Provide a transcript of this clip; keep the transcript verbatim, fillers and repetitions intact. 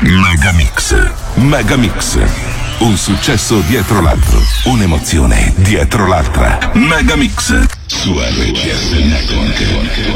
Megamix. Megamix. Un successo dietro l'altro. Un'emozione dietro l'altra. Megamix. Su R T S Network.